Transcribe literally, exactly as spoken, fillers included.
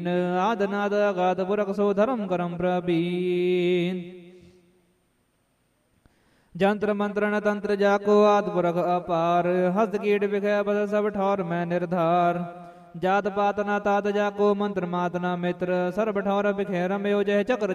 ਆਦ ਨਾਦ ਅਗਾਧ ਪੁਰਖ ਸੋ ਧਰਮ ਕਰਮ ਪ੍ਰਬੀਨ ਜੰਤਰ ਮੰਤਰ ਨ ਤੰਤਰ ਜਾ ਕੋ ਆਦ ਪੁਰਖ ਅਪਾਰ ਹਸਤ ਕੀਟ ਵਿਖੈ ਬਦ ਸਭ ਠੌਰ ਮੈਂ ਨਿਰਧਾਰ ਜਾਤ ਪਾਤ ਨਾ ਤਾਤ ਜਾ ਕੋ ਮੰਤਰ ਮਾਤ ਨਾ ਮਿੱਤਰ ਸਰਬ ਠੌਰ ਵਿਖੈ ਰਮਿਓ ਜਹ ਚਕਰ